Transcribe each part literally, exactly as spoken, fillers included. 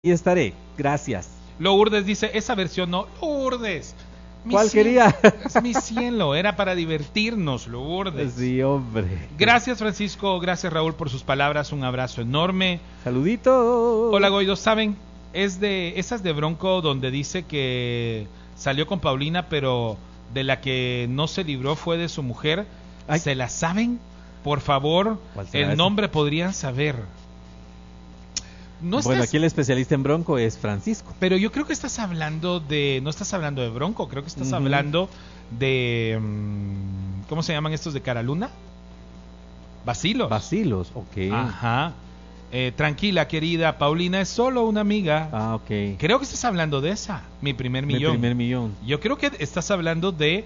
Y estaré, gracias. Lourdes dice, esa versión no, Lourdes. ¿Cuál cielo, quería? Es mi cielo, era para divertirnos, Lourdes. Sí, hombre. Gracias, Francisco, gracias, Raúl, por sus palabras, un abrazo enorme. Saludito. Hola, Goido, ¿saben? Es de esas de Bronco donde dice que salió con Paulina, pero de la que no se libró fue de su mujer. Ay. ¿Se la saben? Por favor, el ese? nombre podrían saber. No estás... Bueno, aquí el especialista en Bronco es Francisco. Pero yo creo que estás hablando de... No estás hablando de Bronco, creo que estás uh-huh. hablando de... ¿Cómo se llaman estos de Caraluna? Bacilos. Bacilos, ok. Ajá. Eh, tranquila, querida, Paulina es solo una amiga. Ah, ok. Creo que estás hablando de esa, Mi primer millón. Mi primer millón. Yo creo que estás hablando de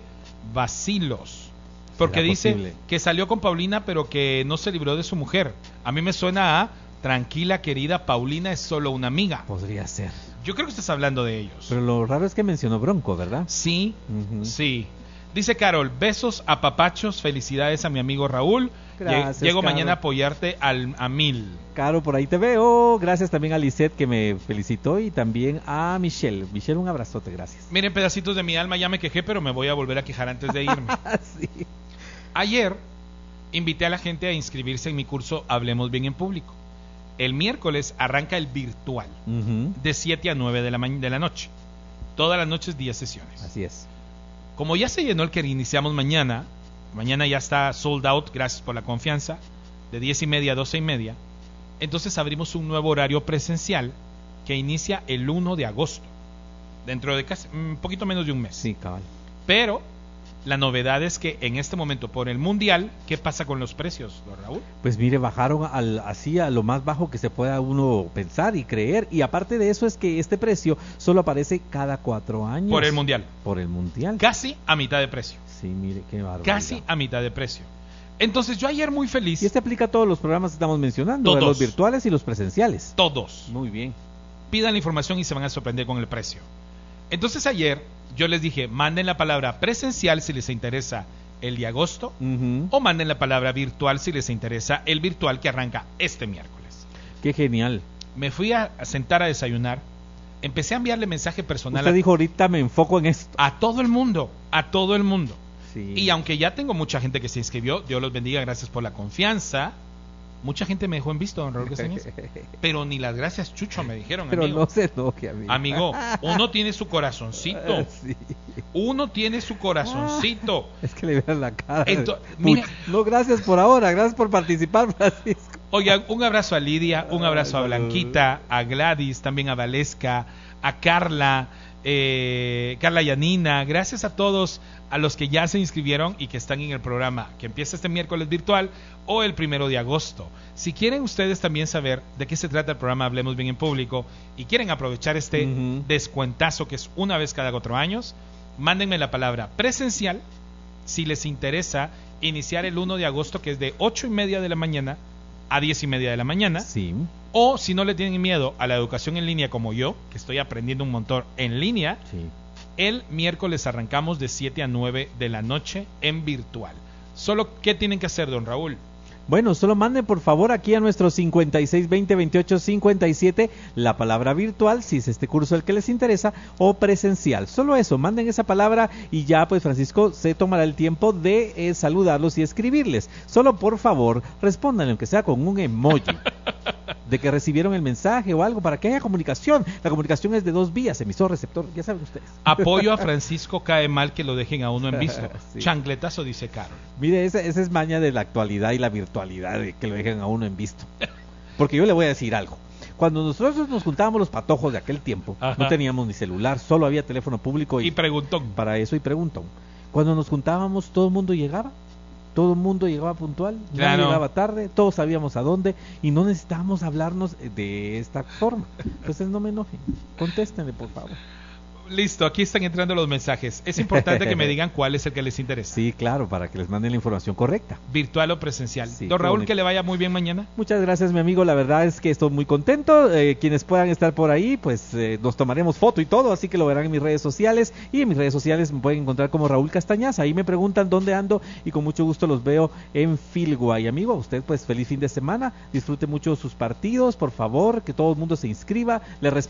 Bacilos. Porque dice posible? que salió con Paulina, pero que no se libró de su mujer. A mí me suena a... Tranquila, querida, Paulina es solo una amiga. Podría ser. Yo creo que estás hablando de ellos. Pero lo raro es que mencionó Bronco, ¿verdad? Sí, uh-huh. sí. Dice Carol, besos a papachos, felicidades a mi amigo Raúl. Gracias, Llego Caro. mañana a apoyarte al, a mil. Caro, por ahí te veo. Gracias también a Lisette que me felicitó y también a Michelle. Michelle, un abrazote, gracias. Miren, pedacitos de mi alma, ya me quejé, pero me voy a volver a quejar antes de irme. Sí. Ayer invité a la gente a inscribirse en mi curso Hablemos Bien en Público. El miércoles arranca el virtual, uh-huh. de siete a nueve de la, ma- de la noche. Todas las noches, diez sesiones. Así es. Como ya se llenó el que iniciamos mañana, mañana ya está sold out, gracias por la confianza, de diez y media a doce y media, entonces abrimos un nuevo horario presencial que inicia el uno de agosto, dentro de casi un poquito menos de un mes. Sí, cabal. Pero la novedad es que en este momento, por el mundial, ¿qué pasa con los precios, don Raúl? Pues mire, bajaron al, así a lo más bajo que se pueda uno pensar y creer. Y aparte de eso es que este precio solo aparece cada cuatro años. Por el mundial. Por el mundial. Casi a mitad de precio. Sí, mire, qué barbaridad. Casi a mitad de precio. Entonces yo ayer muy feliz. Y este aplica a todos los programas que estamos mencionando, todos. Los virtuales y los presenciales. Todos. Muy bien. Pidan la información y se van a sorprender con el precio. Entonces ayer yo les dije, manden la palabra presencial si les interesa el de agosto, uh-huh. o manden la palabra virtual si les interesa el virtual que arranca este miércoles. Qué genial. Me fui a, a sentar a desayunar, empecé a enviarle mensaje personal. Usted a, dijo, ahorita me enfoco en esto. A todo el mundo, a todo el mundo. Sí. Y aunque ya tengo mucha gente que se inscribió, Dios los bendiga, gracias por la confianza. Mucha gente me dejó en visto, don Raúl Castañez. Pero ni las gracias, Chucho, me dijeron, Pero amigo. no se enoje, amigo. Amigo, uno tiene su corazoncito. Sí. Uno tiene su corazoncito. Es que le vean la cara. Ento- mira, no, gracias por ahora, gracias por participar, Francisco. Oigan, un abrazo a Lidia, un abrazo a Blanquita, a Gladys, también a Valesca, a Carla, eh, Carla Yanina. Gracias a todos a los que ya se inscribieron y que están en el programa que empieza este miércoles virtual o el primero de agosto. Si quieren ustedes también saber de qué se trata el programa Hablemos Bien en Público y quieren aprovechar este uh-huh. descuentazo que es una vez cada cuatro años, mándenme la palabra presencial si les interesa iniciar el uno de agosto, que es de ocho y media de la mañana a diez y media de la mañana. Sí. O si no le tienen miedo a la educación en línea como yo, que estoy aprendiendo un montón en línea, sí. El miércoles arrancamos de siete a nueve de la noche en virtual. Solo, ¿qué tienen que hacer, don Raúl? Bueno, solo manden por favor aquí a nuestro cincuenta y seis veinte veintiocho cincuenta y siete la palabra virtual, si es este curso el que les interesa, o presencial. Solo eso, manden esa palabra y ya pues Francisco se tomará el tiempo de eh, saludarlos y escribirles. Solo por favor, respondan aunque sea con un emoji de que recibieron el mensaje o algo para que haya comunicación. La comunicación es de dos vías, emisor, receptor, ya saben ustedes. Apoyo a Francisco, cae mal que lo dejen a uno en visto. Sí. Chancletazo, dice Carol. Mire, esa, esa es maña de la actualidad y la virtualidad, de que lo dejen a uno en visto. Porque yo le voy a decir algo. Cuando nosotros nos juntábamos los patojos de aquel tiempo, ajá, no teníamos ni celular, solo había teléfono público y, y preguntón. Para eso y preguntón. Cuando nos juntábamos, todo el mundo llegaba. Todo el mundo llegaba puntual, claro. No llegaba tarde, todos sabíamos a dónde y no necesitábamos hablarnos de esta forma. Entonces no me enojen, contéstenle por favor. Listo, aquí están entrando los mensajes. Es importante que me digan cuál es el que les interesa. Sí, claro, para que les manden la información correcta. Virtual o presencial. Sí, don Raúl, bonito. que le vaya muy bien mañana. Muchas gracias, mi amigo. La verdad es que estoy muy contento. Eh, quienes puedan estar por ahí, pues eh, nos tomaremos foto y todo, así que lo verán en mis redes sociales. Y en mis redes sociales me pueden encontrar como Raúl Castañaz. Ahí me preguntan dónde ando y con mucho gusto los veo en Filguay. Amigo, a usted pues feliz fin de semana. Disfrute mucho sus partidos, por favor, que todo el mundo se inscriba. Le